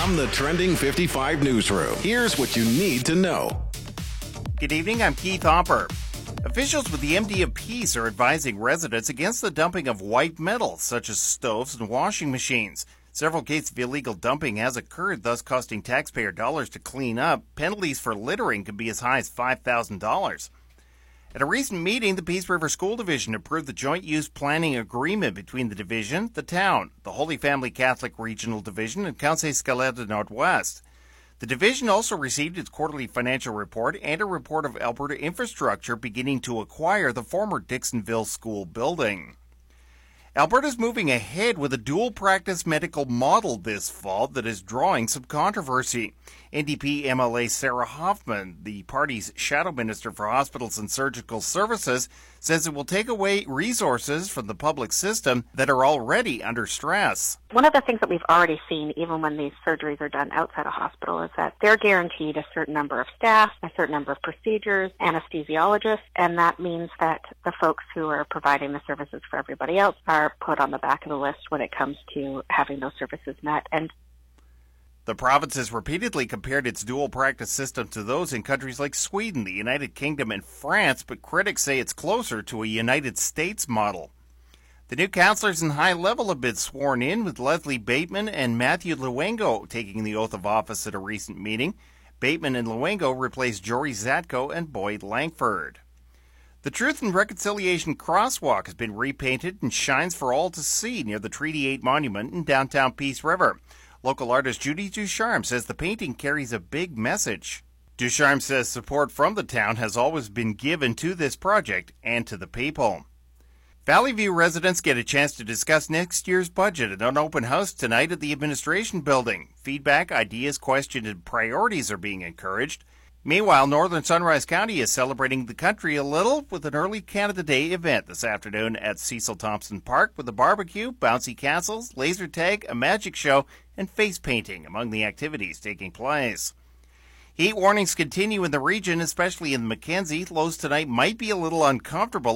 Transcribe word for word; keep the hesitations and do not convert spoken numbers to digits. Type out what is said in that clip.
From the Trending fifty-five newsroom, here's what you need to know. Good evening, I'm Keith Hopper. Officials with the M D of Peace are advising residents against the dumping of white metal, such as stoves and washing machines. Several cases of illegal dumping has occurred, thus costing taxpayer dollars to clean up. Penalties for littering can be as high as five thousand dollars. At a recent meeting, the Peace River School Division approved the joint use planning agreement between the division, the town, the Holy Family Catholic Regional Division, and Conseil Scolaire de Nord-Ouest. The division also received its quarterly financial report and a report of Alberta infrastructure beginning to acquire the former Dixonville School building. Alberta's moving ahead with a dual-practice medical model this fall that is drawing some controversy. N D P M L A Sarah Hoffman, the party's shadow minister for hospitals and surgical services, says it will take away resources from the public system that are already under stress. One of the things that we've already seen, even when these surgeries are done outside a hospital, is that they're guaranteed a certain number of staff, a certain number of procedures, anesthesiologists, and that means that the folks who are providing the services for everybody else are put on the back of the list when it comes to having those services met. And the province has repeatedly compared its dual practice system to those in countries like Sweden, the United Kingdom, and France, but critics say it's closer to a United States model. The new councillors in high level have been sworn in, with Leslie Bateman and Matthew Luengo taking the oath of office at a recent meeting. Bateman and Luengo replaced Jory Zatko and Boyd Langford. The Truth and Reconciliation Crosswalk has been repainted and shines for all to see near the Treaty eight Monument in downtown Peace River. Local artist Judy Ducharme says the painting carries a big message. Ducharme says support from the town has always been given to this project and to the people. Valley View residents get a chance to discuss next year's budget at an open house tonight at the Administration Building. Feedback, ideas, questions, and priorities are being encouraged. Meanwhile, Northern Sunrise County is celebrating the country a little with an early Canada Day event this afternoon at Cecil Thompson Park with a barbecue, bouncy castles, laser tag, a magic show, and face painting among the activities taking place. Heat warnings continue in the region, especially in Mackenzie. Lows tonight might be a little uncomfortable.